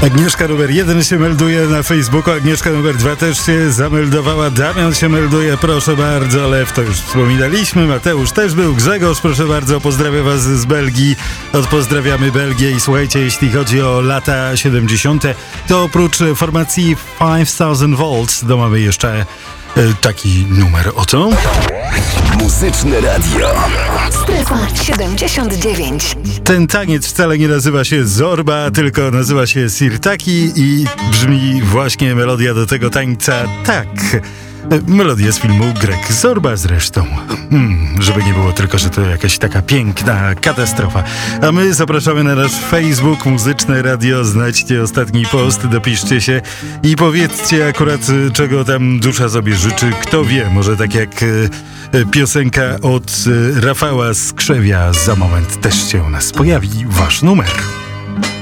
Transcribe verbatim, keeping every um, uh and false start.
Agnieszka numer jeden się melduje na Facebooku, Agnieszka numer dwa też się zameldowała, Damian się melduje, proszę bardzo, Lew to już wspominaliśmy, Mateusz też był, Grzegorz, proszę bardzo, pozdrawiam was z Belgii, odpozdrawiamy Belgię i słuchajcie, jeśli chodzi o lata siedemdziesiąte, to oprócz formacji pięć tysięcy volts, to mamy jeszcze e, taki numer, oto. Muzyczne radio. Strefa siedemdziesiąt dziewięć. Ten taniec wcale nie nazywa się Zorba, tylko nazywa się Sirtaki i brzmi właśnie melodia do tego tańca tak. Melodia z filmu Grek Zorba zresztą. Hmm, żeby nie było tylko, że to jakaś taka piękna katastrofa. A my zapraszamy na nasz Facebook Muzyczne Radio. Znajdźcie ostatni post, dopiszcie się i powiedzcie akurat, czego tam dusza sobie życzy. Kto wie, może tak jak e, piosenka od e, Rafała Skrzewia za moment też się u nas pojawi. Wasz numer.